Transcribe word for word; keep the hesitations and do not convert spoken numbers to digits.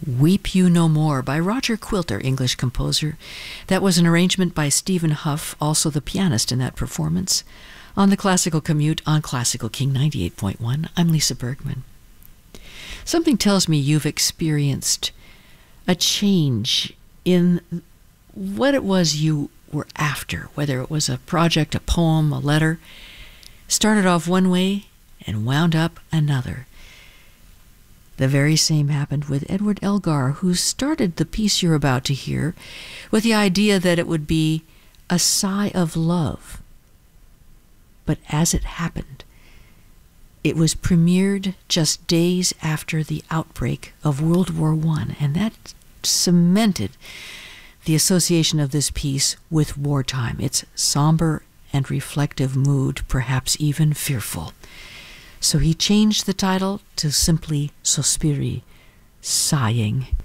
Weep You No More by Roger Quilter, English composer. That was an arrangement by Stephen Huff, also the pianist in that performance. On the Classical Commute on Classical King ninety-eight point one, I'm Lisa Bergman. Something tells me you've experienced a change in what it was you were after, whether it was a project, a poem, a letter. Started off one way and wound up another. The very same happened with Edward Elgar, who started the piece you're about to hear with the idea that it would be a sigh of love. But as it happened, it was premiered just days after the outbreak of World War One, and that cemented the association of this piece with wartime, its somber and reflective mood, perhaps even fearful. So he changed the title to simply Sospiri, sighing.